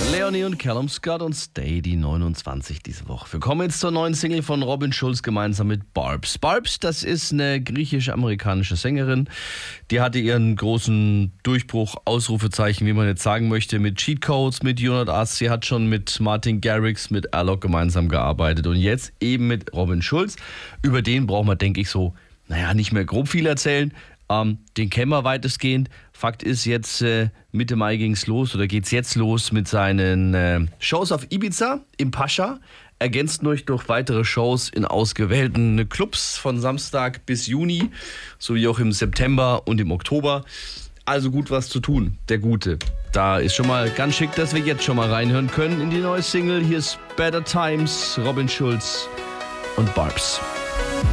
Leonie und Callum Scott und Stay, die 29 diese Woche. Wir kommen jetzt zur neuen Single von Robin Schulz gemeinsam mit Barbs. Barbs, das ist eine griechisch-amerikanische Sängerin. Die hatte ihren großen Durchbruch, Ausrufezeichen, wie man jetzt sagen möchte, mit Cheat Codes, mit You Not Us. Sie hat schon mit Martin Garrix, mit Alok gemeinsam gearbeitet und jetzt eben mit Robin Schulz. Über den braucht man, denke ich, nicht mehr grob viel erzählen. Den kennen wir weitestgehend. Fakt ist, jetzt Mitte Mai geht's jetzt los mit seinen Shows auf Ibiza im Pascha. Ergänzt durch weitere Shows in ausgewählten Clubs von Samstag bis Juni, sowie auch im September und im Oktober. Also gut was zu tun, der Gute. Da ist schon mal ganz schick, dass wir jetzt schon mal reinhören können in die neue Single. Hier ist Better Times, Robin Schulz und Barbs.